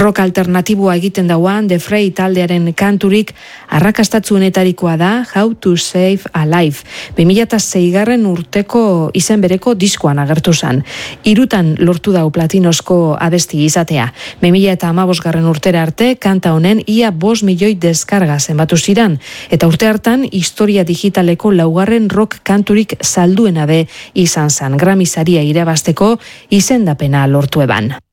Rock alternatiboa egiten dauan The Fray taldearen kanturik arrakastatzuenetarikoa da How to Save a Life. 2006 urteko izen bereko diskoan agertu zen. 3 lortu dau platinosko abesti izatea. 2015 urtera arte kanta honen ia 5 milioi deskarga zenbatu ziran, eta urte hartan historia digitaleko 4. rock kanturik salduena be izan zen. Grammy saria irabazteko izendapena lortu eban.